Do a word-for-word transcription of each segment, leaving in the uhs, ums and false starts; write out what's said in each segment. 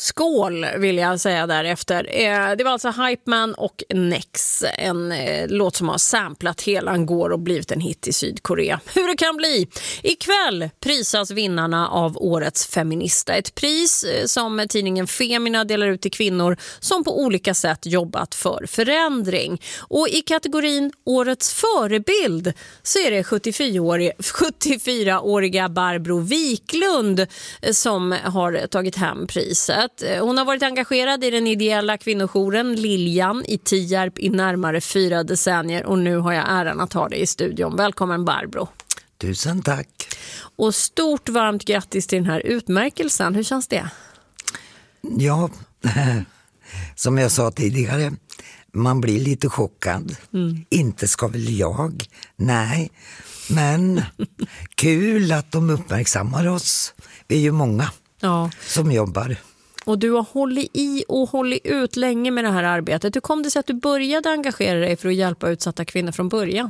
Skål vill jag säga därefter. Det var alltså Hypeman och Nex, en låt som har samplat hela går och blivit en hit i Sydkorea. Hur det kan bli. Ikväll prisas vinnarna av årets feminista. Ett pris som tidningen Femina delar ut till kvinnor som på olika sätt jobbat för förändring. Och i kategorin årets förebild så är det sjuttiofyraåriga Barbro Wiklund som har tagit hem priset. Hon har varit engagerad i den ideella kvinnojouren Liljan i Tierp i närmare fyra decennier och nu har jag äran att ha dig i studion. Välkommen Barbro. Tusen tack. Och stort varmt grattis till den här utmärkelsen. Hur känns det? Ja, som jag sa tidigare, man blir lite chockad. Mm. Inte ska väl jag? Nej, men kul att de uppmärksammar oss. Vi är ju många ja. som jobbar. Och du har hållit i och hållit ut länge med det här arbetet. Hur kom det sig att du började engagera dig för att hjälpa utsatta kvinnor från början?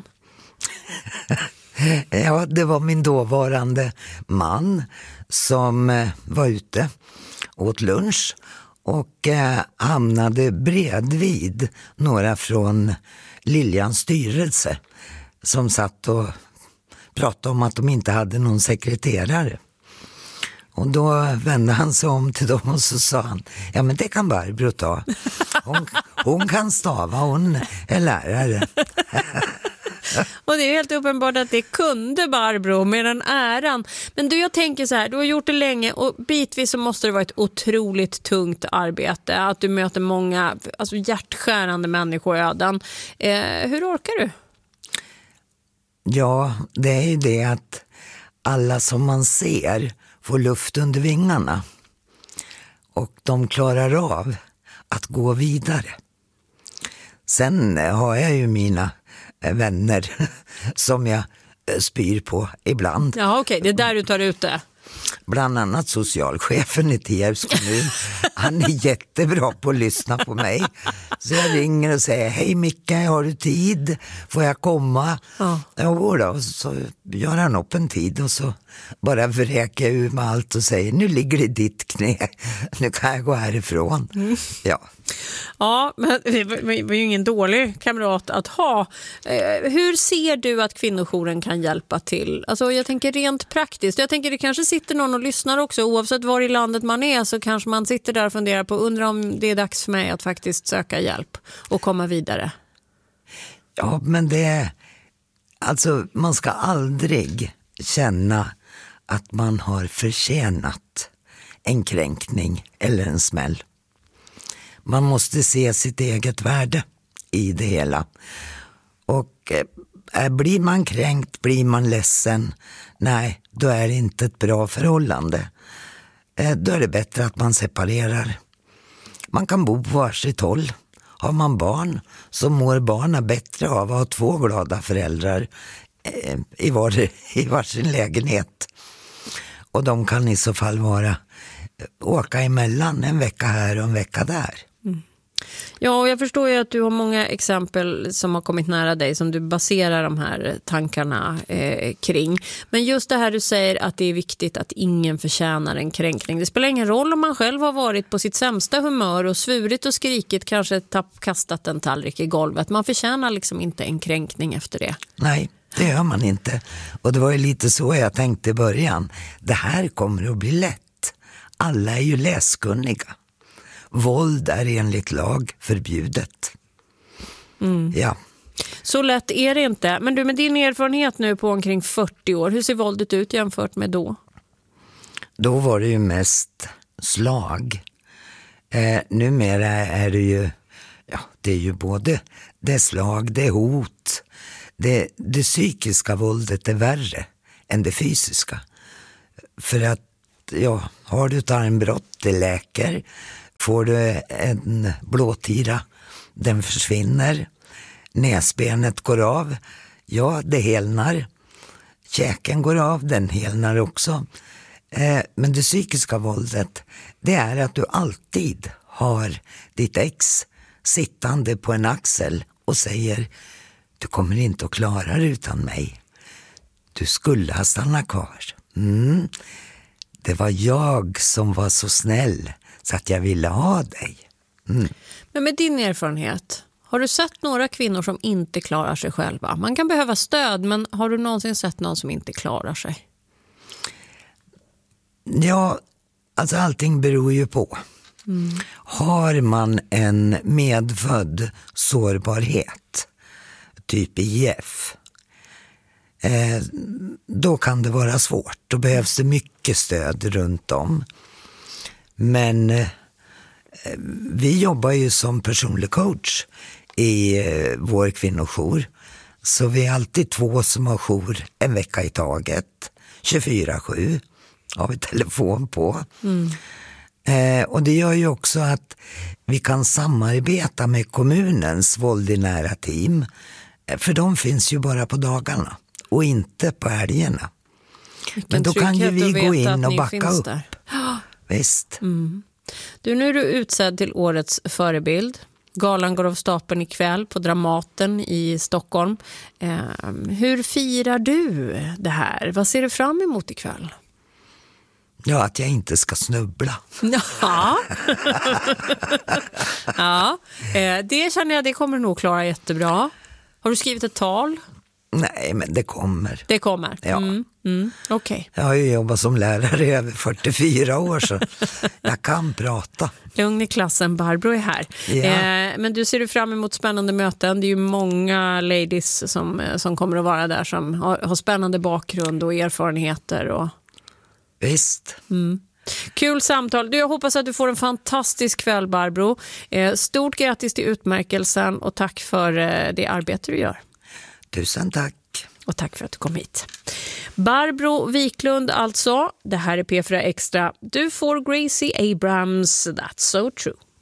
Ja, det var min dåvarande man som var ute åt lunch och eh, hamnade bredvid några från Liljans styrelse som satt och pratade om att de inte hade någon sekreterare. Och då vände han sig om till dem och så sa han, ja men det kan Barbro ta. Hon, hon kan stava, hon är lärare. Och det är helt uppenbart att det kunde Barbro med den äran. Men du, jag tänker så här, du har gjort det länge och bitvis så måste det vara ett otroligt tungt arbete. Att du möter många alltså hjärtskärande människoöden. Eh, hur orkar du? Ja, det är ju det att alla som man ser får luft under vingarna. Och de klarar av att gå vidare. Sen har jag ju mina vänner som jag spyr på ibland. Ja, okej, okay. Det är där du tar ut det. Bland annat socialchefen i Tierps kommun. Han är jättebra på att lyssna på mig. Så jag ringer och säger, hej Micka, har du tid? Får jag komma? Ja. Jo då, och så gör han upp en tid och så bara vräker jag ur med allt och säger, nu ligger det i ditt knä. Nu kan jag gå härifrån. Mm. Ja. Ja, men det var ju ingen dålig kamrat att ha. Hur ser du att kvinnojouren kan hjälpa till? Alltså jag tänker rent praktiskt. Jag tänker det kanske sitter någon och lyssnar också. Oavsett var i landet man är så kanske man sitter där och funderar på undrar om det är dags för mig att faktiskt söka hjälp och komma vidare. Ja, men det alltså man ska aldrig känna att man har förtjänat en kränkning eller en smäll. Man måste se sitt eget värde i det hela. Och eh, blir man kränkt, blir man ledsen, nej, då är det inte ett bra förhållande. Eh, då är det bättre att man separerar. Man kan bo på varsitt håll. Har man barn så mår barnen bättre av att ha två glada föräldrar eh, i, var, i varsin lägenhet. Och de kan i så fall vara åka emellan en vecka här och en vecka där. Mm. Ja, och jag förstår ju att du har många exempel som har kommit nära dig som du baserar de här tankarna eh, kring. Men just det här du säger att det är viktigt att ingen förtjänar en kränkning. Det spelar ingen roll om man själv har varit på sitt sämsta humör och svurit och skrikit, kanske tapp, kastat en tallrik i golvet. Man förtjänar liksom inte en kränkning efter det. Nej, det gör man inte. Och det var ju lite så jag tänkte i början. Det här kommer att bli lätt. Alla är ju läskunniga. Våld är enligt lag förbjudet. Mm. Ja. Så lätt är det inte. Men du, med din erfarenhet nu på omkring fyrtio år, hur ser våldet ut jämfört med då? Då var det ju mest slag. Eh, numera är det ju, ja, det är ju både det slag, det hot. Det, det psykiska våldet är värre än det fysiska. För att, ja, har du ett armbrott, det läker. Får du en blåtira, den försvinner. Näsbenet går av, ja, det helnar. Käken går av, den helnar också. Eh, men det psykiska våldet, det är att du alltid har ditt ex sittande på en axel och säger, du kommer inte att klara det utan mig. Du skulle ha stannat kvar. Mm. Det var jag som var så snäll, så att jag ville ha dig. Mm. Men med din erfarenhet, har du sett några kvinnor som inte klarar sig själva? Man kan behöva stöd, men har du någonsin sett någon som inte klarar sig? Ja, alltså allting beror ju på. Mm. Har man en medfödd sårbarhet, typ I F, eh, då kan det vara svårt. Då behövs det mycket stöd runt om. Men eh, vi jobbar ju som personlig coach i eh, vår kvinnojour. Så vi är alltid två som har jour en vecka i taget. tjugofyra sju har vi telefon på. Mm. Eh, och det gör ju också att vi kan samarbeta med kommunens våld i nära team. Eh, för de finns ju bara på dagarna och inte på helgerna. Vilken Men då kan ju vi gå in och backa upp. Där. Visst. Mm. Du, nu är du utsedd till årets förebild. Galan går av stapeln ikväll på Dramaten i Stockholm. Eh, hur firar du det här? Vad ser du fram emot ikväll? Ja, att jag inte ska snubbla. Ja, ja eh, det känner jag, det kommer nog klara jättebra. Har du skrivit ett tal? Nej, men det kommer. Det kommer? Ja. Mm, mm, okej. Okay. Jag har ju jobbat som lärare i över fyrtiofyra år så jag kan prata. Lugn i klassen, Barbro är här. Ja. Eh, men du ser du fram emot spännande möten. Det är ju många ladies som, som kommer att vara där som har, har spännande bakgrund och erfarenheter. Och... Visst. Mm. Kul samtal. Du, jag hoppas att du får en fantastisk kväll, Barbro. Eh, stort grattis till utmärkelsen och tack för eh, det arbete du gör. Tusen tack. Och tack för att du kom hit. Barbro Wiklund alltså. Det här är P fyra Extra. Du får Gracie Abrams, That's So True.